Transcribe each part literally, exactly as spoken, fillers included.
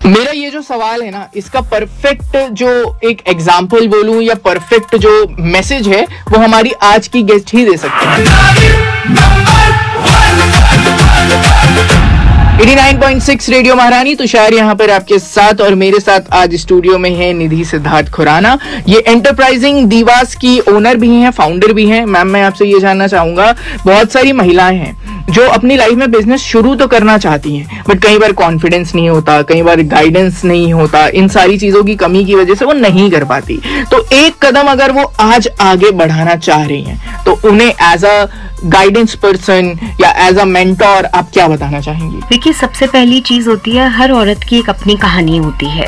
मेरा ये जो सवाल है ना, इसका परफेक्ट जो एक एग्जाम्पल बोलूं या परफेक्ट जो मैसेज है वो हमारी आज की गेस्ट ही दे सकते हैं। नवासी पॉइंट सिक्स रेडियो महारानी, तुषार यहाँ पर आपके साथ, और मेरे साथ आज स्टूडियो में है निधि सिद्धार्थ खुराना। ये एंटरप्राइजिंग दीवास की ओनर भी हैं, फाउंडर भी हैं। मैम, मैं आपसे ये जानना चाहूंगा, बहुत सारी महिलाएं हैं जो अपनी लाइफ में बिजनेस शुरू तो करना चाहती हैं, बट कई बार कॉन्फिडेंस नहीं होता, कई बार गाइडेंस नहीं होता, इन सारी चीजों की कमी की वजह से वो नहीं कर पाती। तो एक कदम अगर वो आज आगे बढ़ाना चाह रही हैं तो उन्हें एज अ गाइडेंस पर्सन या एज अ मेंटोर आप क्या बताना चाहेंगी? देखिए, सबसे पहली चीज होती है, हर औरत की एक अपनी कहानी होती है।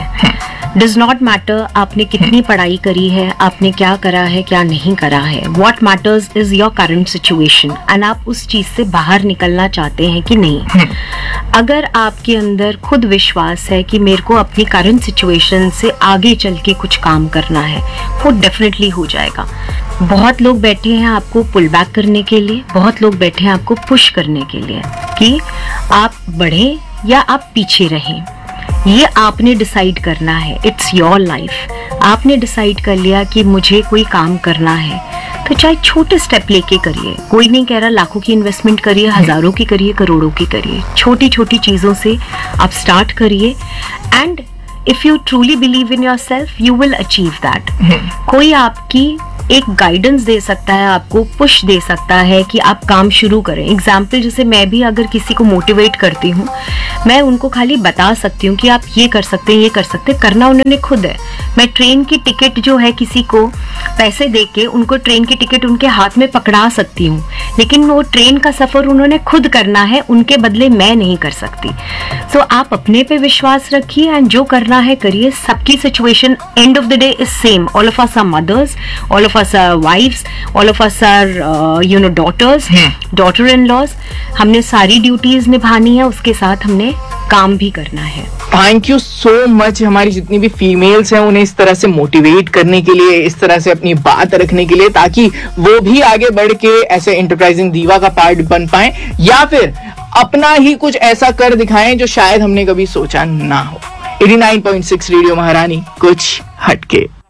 डज नॉट मैटर आपने कितनी पढ़ाई करी है, आपने क्या करा है, क्या नहीं करा है। What matters is your current situation, and आप उस चीज से बाहर निकलना चाहते हैं कि नहीं। अगर आपके अंदर खुद विश्वास है कि मेरे को अपनी करंट सिचुएशन से आगे चल के कुछ काम करना है, वो डेफिनेटली हो जाएगा। बहुत लोग बैठे हैं आपको पुल बैक करने के लिए, बहुत लोग बैठे हैं आपको पुश करने के लिए कि आप बढ़े या आप पीछे रहें। ये आपने डिसाइड करना है, इट्स योर लाइफ। आपने डिसाइड कर लिया कि मुझे कोई काम करना है, तो चाहे छोटे स्टेप लेके करिए। कोई नहीं कह रहा लाखों की इन्वेस्टमेंट करिए, हजारों की करिए, करोड़ों की करिए। छोटी छोटी चीजों से आप स्टार्ट करिए, and if you truly believe in your self you will achieve that. कोई आपकी एक गाइडेंस दे सकता है, आपको पुश दे सकता है कि आप काम शुरू करें। एग्जाम्पल, जैसे मैं भी अगर किसी को मोटिवेट करती हूँ, मैं उनको खाली बता सकती हूँ कि आप ये कर सकते हैं, ये कर सकते हैं। करना उन्होंने खुद है। मैं ट्रेन की टिकट जो है किसी को पैसे दे के उनको ट्रेन की टिकट उनके हाथ में पकड़ा सकती हूँ, लेकिन वो ट्रेन का सफर उन्होंने खुद करना है, उनके बदले मैं नहीं कर सकती। सो so, आप अपने पे विश्वास रखिए एंड जो करना है करिए। सबकी situation end of the day is same. All of us are mother's, all of us are wives, all of us are uh, you know daughters, daughter in laws। हमने सारी ड्यूटीज निभानी है, उसके साथ हमने काम भी करना है। Thank you so much. हमारी जितनी भी फीमेल्स हैं उन्हें इस तरह से मोटिवेट करने के लिए, इस तरह से अपनी बात रखने के लिए, ताकि वो भी आगे बढ़ के ऐसे एंटरप्राइजिंग दीवा का पार्ट बन पाए, या फिर अपना ही कुछ ऐसा कर दिखाएं जो शायद हमने कभी सोचा ना हो। नवासी पॉइंट सिक्स रेडियो महारानी, कुछ हटके।